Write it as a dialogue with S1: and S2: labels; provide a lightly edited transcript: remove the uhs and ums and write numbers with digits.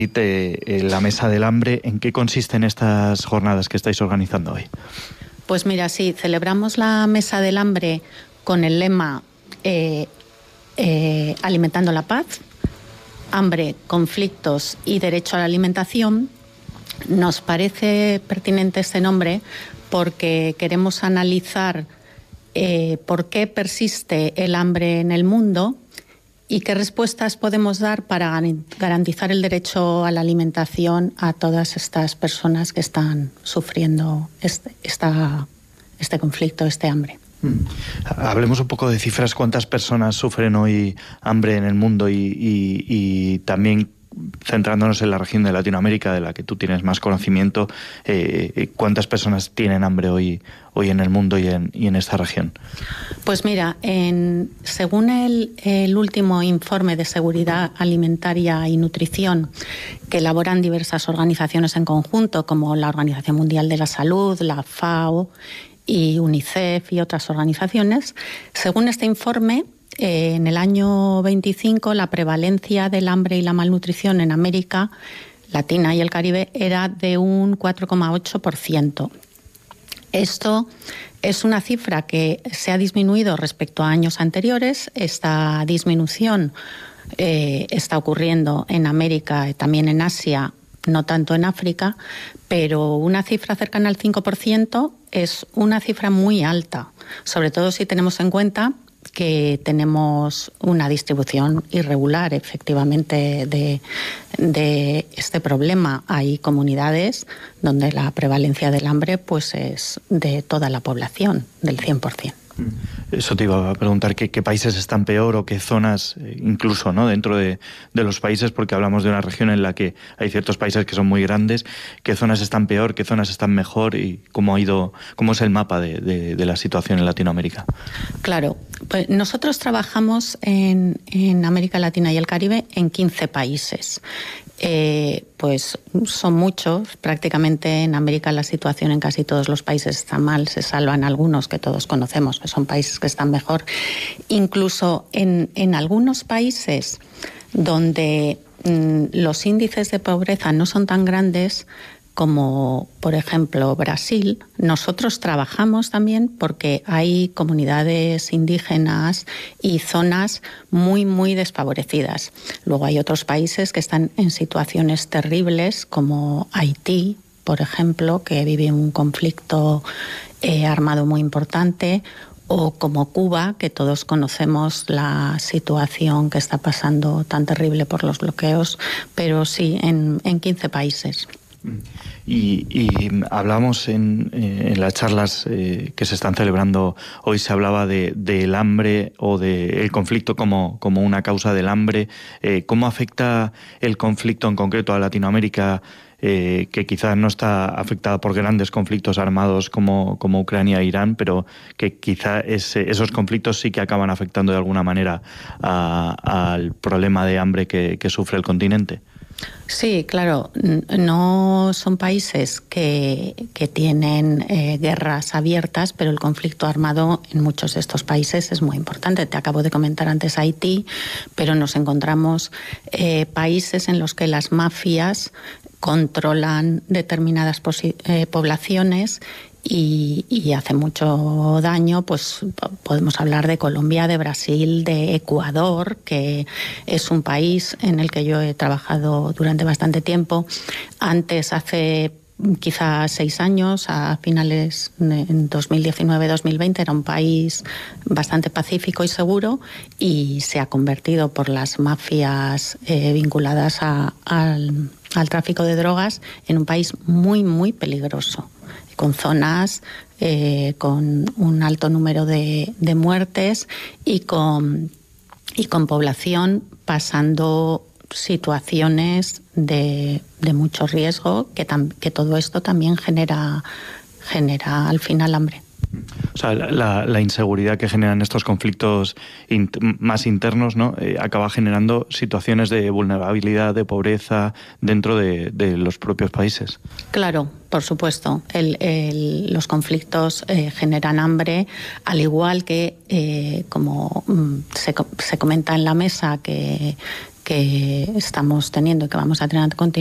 S1: La Mesa del Hambre. ¿En qué consisten estas jornadas que estáis organizando hoy?
S2: Pues mira, sí, celebramos la Mesa del Hambre con el lema Alimentando la Paz, hambre, conflictos y derecho a la alimentación. Nos parece pertinente este nombre porque queremos analizar por qué persiste el hambre en el mundo y qué respuestas podemos dar para garantizar el derecho a la alimentación a todas estas personas que están sufriendo este conflicto, este hambre.
S1: Hablemos un poco de cifras. ¿Cuántas personas sufren hoy hambre en el mundo? Y también, centrándonos en la región de Latinoamérica, de la que tú tienes más conocimiento, ¿cuántas personas tienen hambre hoy en el mundo y en esta región?
S2: Pues mira, según el último informe de seguridad alimentaria y nutrición que elaboran diversas organizaciones en conjunto, como la Organización Mundial de la Salud, la FAO y UNICEF y otras organizaciones, según este informe, en el año 25 la prevalencia del hambre y la malnutrición en América Latina y el Caribe era de un 4,8%. Esto es una cifra que se ha disminuido respecto a años anteriores. Esta disminución está ocurriendo en América y también en Asia, no tanto en África, pero una cifra cercana al 5% es una cifra muy alta, sobre todo si tenemos en cuenta que tenemos una distribución irregular, efectivamente, de este problema. Hay comunidades donde la prevalencia del hambre pues es de toda la población, del 100%.
S1: Eso te iba a preguntar, ¿qué países están peor o qué zonas, incluso, ¿no?, dentro de los países? Porque hablamos de una región en la que hay ciertos países que son muy grandes. ¿Qué zonas están peor, qué zonas están mejor y cómo es el mapa de la situación en Latinoamérica?
S2: Claro, pues nosotros trabajamos en América Latina y el Caribe en 15 países. Pues son muchos. Prácticamente en América la situación en casi todos los países está mal, se salvan algunos que todos conocemos, que son países que están mejor. Incluso en algunos países donde los índices de pobreza no son tan grandes, como por ejemplo Brasil, nosotros trabajamos también porque hay comunidades indígenas y zonas muy, muy desfavorecidas. Luego hay otros países que están en situaciones terribles, como Haití, por ejemplo, que vive un conflicto armado muy importante, o como Cuba, que todos conocemos la situación que está pasando tan terrible por los bloqueos, pero sí, en 15 países.
S1: Y hablamos en las charlas que se están celebrando hoy, se hablaba del hambre o del conflicto como una causa del hambre. ¿Cómo afecta el conflicto en concreto a Latinoamérica, que quizás no está afectada por grandes conflictos armados como Ucrania e Irán, pero que quizá esos conflictos sí que acaban afectando de alguna manera al problema de hambre que sufre el continente?
S2: Sí, claro, no son países que tienen guerras abiertas, pero el conflicto armado en muchos de estos países es muy importante. Te acabo de comentar antes Haití, pero nos encontramos países en los que las mafias controlan determinadas poblaciones y hace mucho daño. Pues podemos hablar de Colombia, de Brasil, de Ecuador, que es un país en el que yo he trabajado durante bastante tiempo. Antes, hace quizás 6 años, a finales en 2019-2020, era un país bastante pacífico y seguro, y se ha convertido por las mafias vinculadas al tráfico de drogas en un país muy, muy peligroso, con zonas con un alto número de muertes y con población pasando situaciones de mucho riesgo, que todo esto también genera al final hambre.
S1: O sea, la inseguridad que generan estos conflictos más internos, ¿no?, acaba generando situaciones de vulnerabilidad, de pobreza dentro de los propios países.
S2: Claro, por supuesto. Los conflictos generan hambre, al igual que, como se comenta en la mesa, que que estamos teniendo y que vamos a tener a continuación